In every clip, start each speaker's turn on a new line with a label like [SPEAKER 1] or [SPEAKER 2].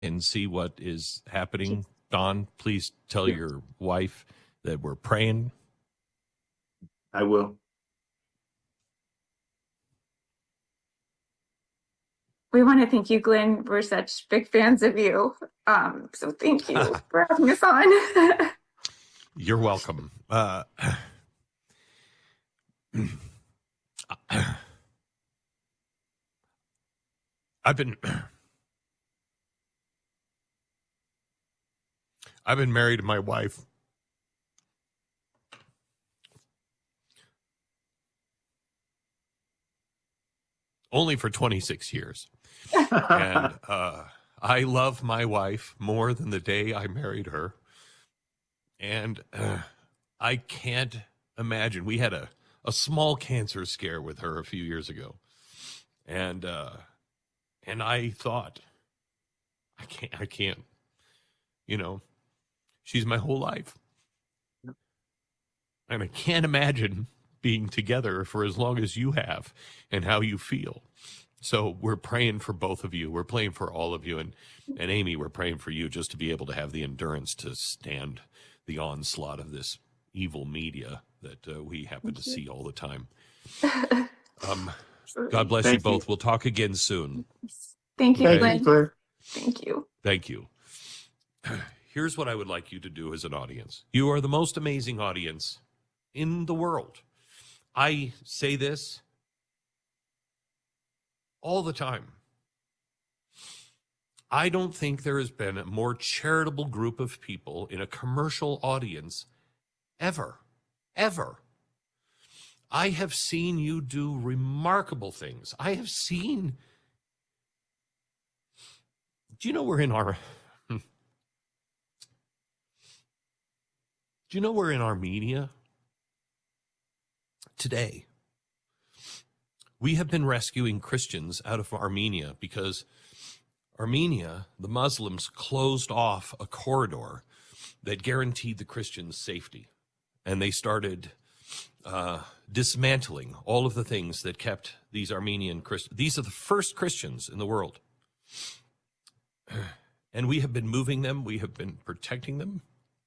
[SPEAKER 1] and see what is happening. Dawn, please tell your wife that we're praying.
[SPEAKER 2] I will.
[SPEAKER 3] We want to thank you, Glenn. We're such big fans of you. So thank you for having us on.
[SPEAKER 1] You're welcome. I've been married to my wife only for 26 years. And I love my wife more than the day I married her. And I can't imagine. We had a small cancer scare with her a few years ago. And I thought, I can't, she's my whole life. And I can't imagine being together for as long as you have and how you feel. So we're praying for both of you. We're praying for all of you. And Amy, we're praying for you just to be able to have the endurance to stand the onslaught of this evil media that we happen to see all the time. God bless you both. We'll talk again soon.
[SPEAKER 3] Thank you, Glenn.
[SPEAKER 2] Thank you.
[SPEAKER 1] Thank you. Here's what I would like you to do as an audience. You are the most amazing audience in the world. I say this all the time. I don't think there has been a more charitable group of people in a commercial audience ever. I have seen you do remarkable things. I have seen... Do you know we're in Armenia today? We have been rescuing Christians out of Armenia because Armenia, the Muslims, closed off a corridor that guaranteed the Christians safety. And they started dismantling all of the things that kept these Armenian Christians. These are the first Christians in the world. And we have been moving them. We have been protecting them.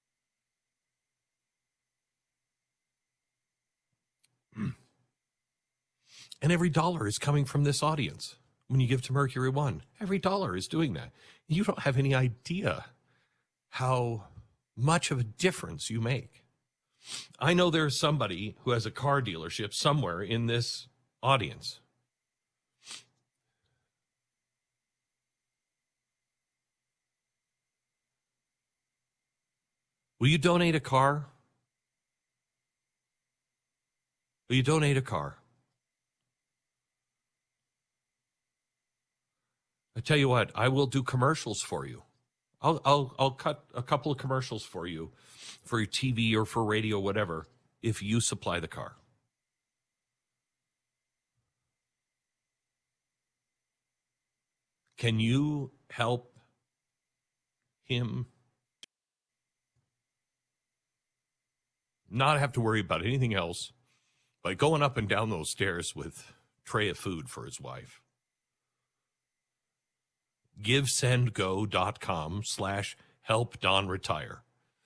[SPEAKER 1] And every dollar is coming from this audience. When you give to Mercury One, every dollar is doing that. You don't have any idea how much of a difference you make. I know there's somebody who has a car dealership somewhere in this audience. Will you donate a car? Will you donate a car? I tell you what, I will do commercials for you. I'll cut a couple of commercials for you, for your TV or for radio, whatever, if you supply the car. Can you help him not have to worry about anything else by going up and down those stairs with a tray of food for his wife? GiveSendGo.com/helpDonRetire.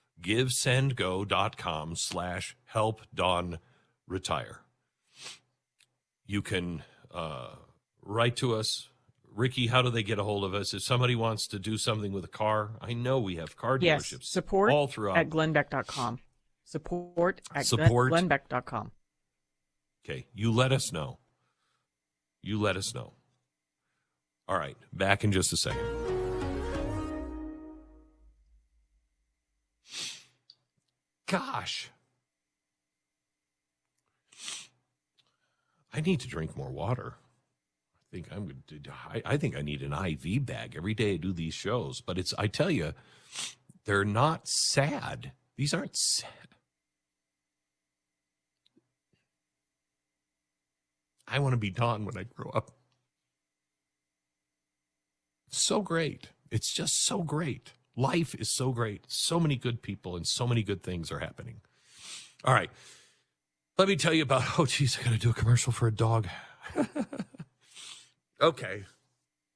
[SPEAKER 1] GiveSendGo.com/helpDonRetire. You can write to us. Ricky, how do they get a hold of us? If somebody wants to do something with a car, I know we have car dealerships.
[SPEAKER 4] Support
[SPEAKER 1] all throughout.
[SPEAKER 4] at Glenbeck.com. Glenbeck.com.
[SPEAKER 1] Okay, you let us know. All right, back in just a second. Gosh. I need to drink more water. I think I need an IV bag every day I do these shows. But I tell you, they're not sad. These aren't sad. I want to be Dawn when I grow up. So great. It's just so great. Life is so great. So many good people and so many good things are happening. All right. Let me tell you about, I got to do a commercial for a dog. Okay.